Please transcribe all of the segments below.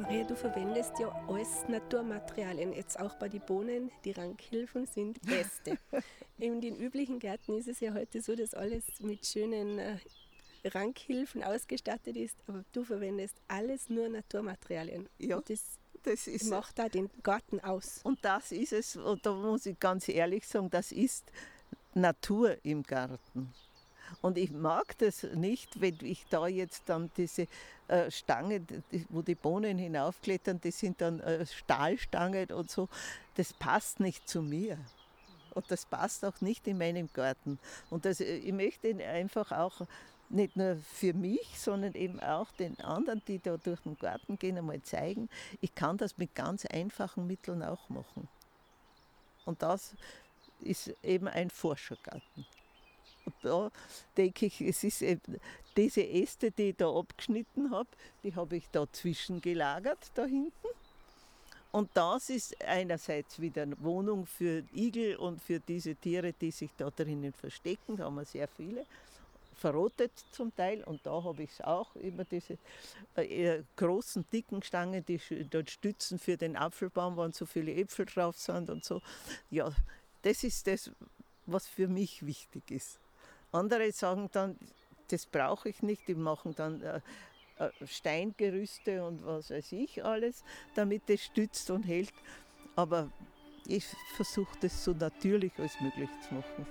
Maria, du verwendest ja alles Naturmaterialien, jetzt auch bei den Bohnen. Die Rankhilfen sind beste. In den üblichen Gärten ist es ja heute so, dass alles mit schönen Rankhilfen ausgestattet ist, aber du verwendest alles nur Naturmaterialien. Ja, Und das ist macht da den Garten aus. Und das ist es, und da muss ich ganz ehrlich sagen, das ist Natur im Garten. Und ich mag das nicht, wenn ich da jetzt dann diese Stange, wo die Bohnen hinaufklettern, das sind dann Stahlstangen und so, das passt nicht zu mir. Und das passt auch nicht in meinem Garten. Und ich möchte ihn einfach auch nicht nur für mich, sondern eben auch den anderen, die da durch den Garten gehen, einmal zeigen, ich kann das mit ganz einfachen Mitteln auch machen. Und das ist eben ein Forschergarten. Und da denke ich, es ist eben diese Äste, die ich da abgeschnitten habe, die habe ich da zwischengelagert, da hinten. Und das ist einerseits wieder eine Wohnung für Igel und für diese Tiere, die sich da drinnen verstecken. Da haben wir sehr viele, verrottet zum Teil. Und da habe ich es auch, immer diese großen, dicken Stangen, die dort stützen für den Apfelbaum, wenn so viele Äpfel drauf sind und so. Ja, das ist das, was für mich wichtig ist. Andere sagen dann, das brauche ich nicht, die machen dann Steingerüste und was weiß ich alles, damit es stützt und hält. Aber ich versuche das so natürlich als möglich zu machen.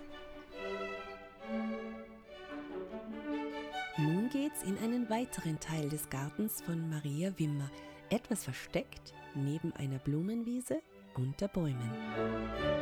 Nun geht's in einen weiteren Teil des Gartens von Maria Wimmer, etwas versteckt neben einer Blumenwiese unter Bäumen.